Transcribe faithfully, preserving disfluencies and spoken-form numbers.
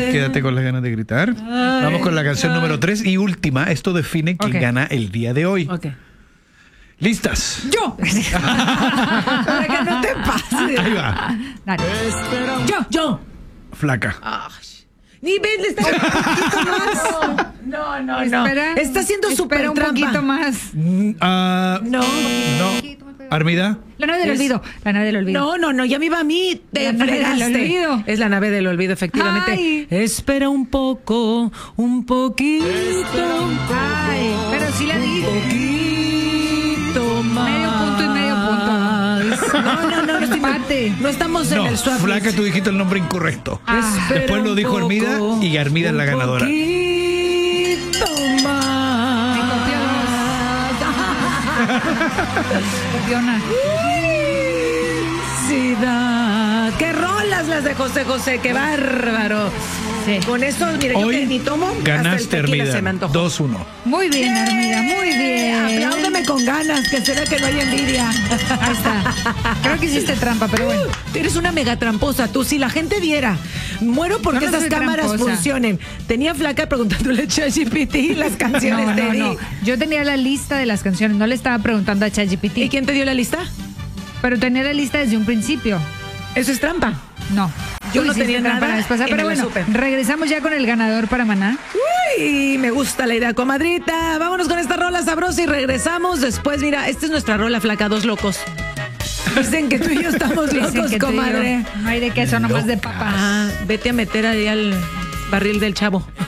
Ay, quédate con las ganas de gritar. Ay, vamos con la canción ay. número tres y última. Esto define quién okay. gana el día de hoy. Ok. ¿Listas? ¡Yo! Para que no te pases. Ahí va. Dale. Yo, yo. Flaca. Ay. Ni ves, le está un poquito más. No, no, no. Espera, está haciendo súper un trampa. poquito más. Mm, uh, no. No. Armida. La nave del es... olvido. La nave del olvido. No, no, no. Ya me iba a mí. Te la fregaste. Nave del olvido. Es la nave del olvido, efectivamente. Ay. Espera un poco, un poquito. Ay, pero sí la dije. Un poquito más. Medio punto y medio punto. No, no, no. No, Empate. no estamos no, en el swap. Flaca, tú dijiste el nombre incorrecto. Ah. Después lo dijo Armida y Armida es la ganadora. Más. Me copió dos. Copiona. Felicidad. ¡Qué rolas las de José José! ¡Qué bárbaro! Sí. Con eso, mira, hoy yo que ni tomo, ganaste, Armida. dos uno. Muy bien, Armida, muy bien. Apláudeme con ganas, que será que no hay envidia. Ahí está. Creo que hiciste trampa, pero bueno. Uh, eres una mega tramposa. Tú, si la gente viera, muero porque no, no esas cámaras tramposa. funcionen. Tenía Flaca preguntándole a ChatGPT y las canciones no, te no, di. no. Yo tenía la lista de las canciones, no le estaba preguntando a ChatGPT. ¿Y quién te dio la lista? Pero tenía la lista desde un principio. ¿Eso es trampa? No. Yo no tenía nada. Pasada, pero bueno, supe. Regresamos ya con el ganador para Maná. Uy, me gusta la idea, comadrita. Vámonos con esta rola sabrosa y regresamos después. Mira, esta es nuestra rola, Flaca, dos locos. Dicen que tú y yo estamos locos, comadre. No hay de queso, nomás de papas. Ah, vete a meter ahí al barril del Chavo.